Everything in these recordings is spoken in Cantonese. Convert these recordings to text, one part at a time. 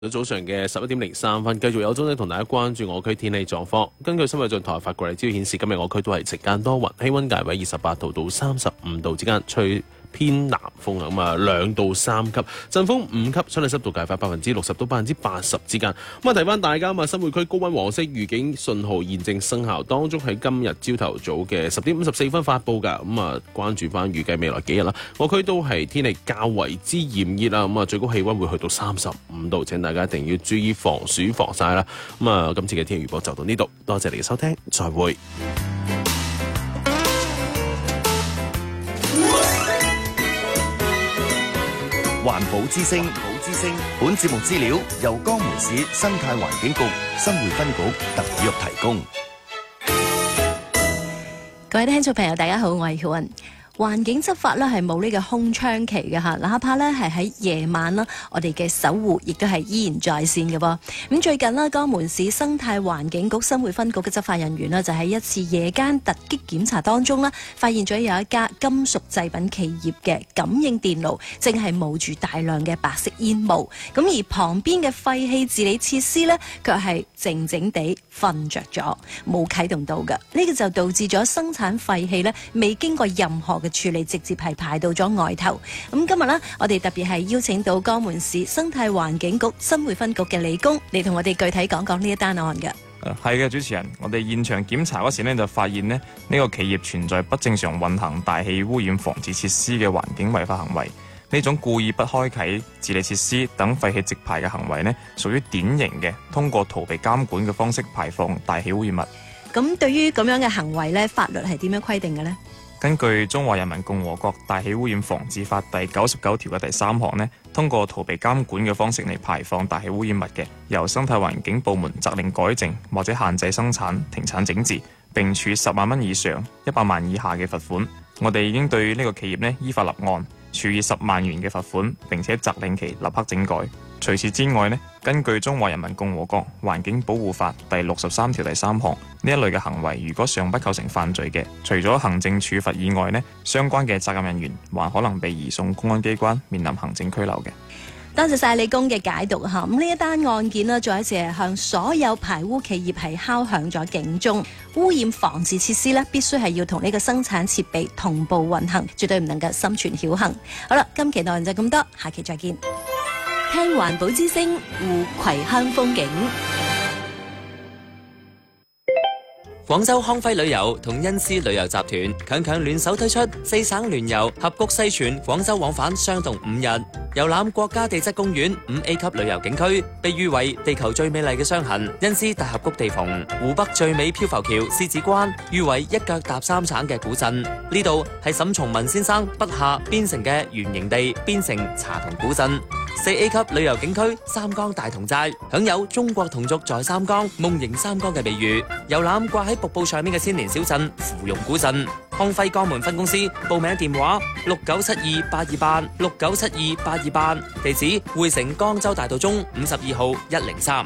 早上嘅11:03，繼續有鐘咧同大家關注我區天氣狀況。根據新氣象台發過嚟資料顯示，今日我區都係夕間多雲，氣溫介位28度到35度之間，吹偏南風啊，咁啊2到3級，陣風5級，相對濕度介乎60%到80%之間。咁啊提翻大家啊，新會區高溫黃色預警信號現正生效，當中喺今日朝頭早嘅10:54分發布㗎。咁啊關注翻預計未來幾日啦，我區都係天氣較為之炎熱啦，咁啊最高氣溫會去到35度，請大家一定要注意防暑防曬啦。咁啊今次嘅天氣預報就到呢度，多謝你嘅收聽，再會。 環保之聲，本節目資料由江門市生態環境局新會分局特約提供。 各位聽眾朋友，大家好，我係曉雲。環境執法咧係冇呢個空窗期嘅嚇，哪怕咧係喺夜晚啦，我哋嘅守護亦都係依然在線嘅噃。咁最近咧，江門市生態環境局新會分局嘅執法人員呢，就喺一次夜間突擊檢查當中呢，發現咗有一家金屬製品企業嘅感應電爐正係冒住大量嘅白色煙霧，咁而旁邊嘅廢氣治理設施呢，卻係靜靜地瞓着咗，冇啟動到嘅。呢個就導致咗生產廢氣呢未經過任何嘅處理，直接係排到咗外頭。咁今日呢，我哋特別係邀請到江門市生態環境局新會分局嘅李工嚟同我哋具體講講呢一單案嘅。 係嘅，主持人，我哋現場檢查嗰時呢，就發現呢個企業存在不正常運行大氣污染防治設施嘅環境違法行為。呢種故意不開啟治理設施等廢氣直排嘅行為呢，屬於典型嘅通過逃避監管嘅方式排放大氣污染物。 咁對於咁樣嘅行為呢，法律係點樣規定嘅呢？ 根據《中華人民共和國大氣污染防治法》第99條嘅第3項呢，通過逃避監管嘅方式嚟排放大氣污染物嘅，由生態環境部門責令改正或者限制生產、停產整治，並處10萬蚊以上100萬以下嘅罰款。我哋已經對呢個企業呢依法立案，處以10萬元嘅罰款，並且責令其立刻整改。除此之外呢，根據《中華人民共和國環境保護法》第63條第3項，呢一類嘅行為如果尚不構成犯罪嘅，除咗行政處罰以外呢，相關嘅責任人員還可能被移送公安機關面臨行政拘留嘅。 多謝晒李工嘅解讀嚇。咁呢一單案件呢，再一次係向所有排污企業係敲響咗警鐘。污染防治設施呢，必須係要同呢個生產設備同步運行，絕對唔能夠心存僥倖。好啦，今期內容就咁多，下期再見。聽環保之聲，護葵鄉風景。 廣州康輝旅遊同恩施旅遊集團強聯手推出4省聯遊合谷西泉廣州往返雙洞5日，遊覽國家地質公園5A 級旅遊景區，被譽為地球最美麗嘅雙痕恩施大峽谷地縫，湖北最美漂浮橋獅子關，譽為一腳踏3省嘅古鎮。呢度係沈從文先生筆下邊城嘅原型地邊城茶同古鎮。4A 級旅遊景區三江大同寨，享有中國同族在三江夢迎三江嘅美譽。遊覽掛喺瀑布上面嘅千年小鎮芙蓉古鎮。康輝江門分公司報名電話69728286 69728288，地址匯城江州大道中52號103。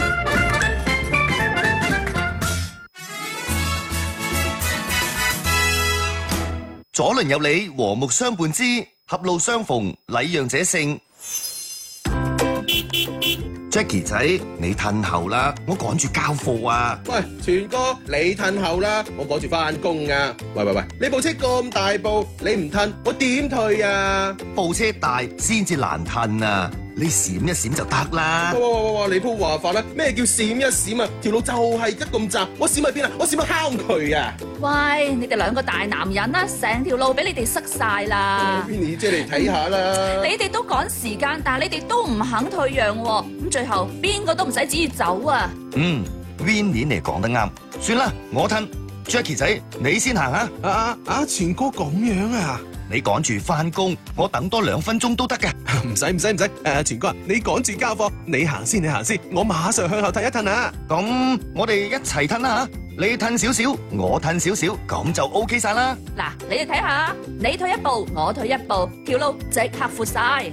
左鄰右里和睦相伴之，狹路相逢禮讓者勝。Jackie 仔，你褪後啦，我趕住交貨啊！ 喂，全哥，你褪後啦，我趕住翻工啊！喂，你部車咁大部，你唔褪，我點退啊？ 部車大先至難褪啊！你閃一閃就得啦。 哇！你鋪話法啦，咩叫閃一閃啊？條路就係得咁窄，我閃去邊啊？我閃去敲佢啊！ 喂，你哋兩個大男人啦，成條路俾你哋塞晒啦。 Vinny 姐嚟睇下啦。 你哋都趕時間，但係你哋都唔肯退讓喎，咁最後邊個都唔使旨意走啊 ！Vinny 你講得啱，算啦，我褪。Jackie 仔，你先行啊！ 全哥咁樣啊？ 你趕住翻工，我等多2分鐘都得嘅。 唔使，全哥，你趕住交貨，你行先，我馬上向後褪一褪啊！ 咁我哋一齊褪啦吓，你褪少少，我褪少少，咁就 OK 晒啦。 嗱，你哋睇下，你退一步，我退一步，條路即刻闊晒。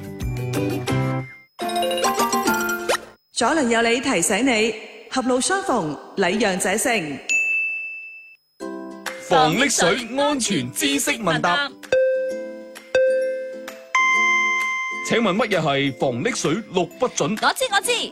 左鄰右里提醒你，狹路相逢禮讓者勝。 防溺水安全知識問答。 請問乜嘢係防溺水6不準？ 我知，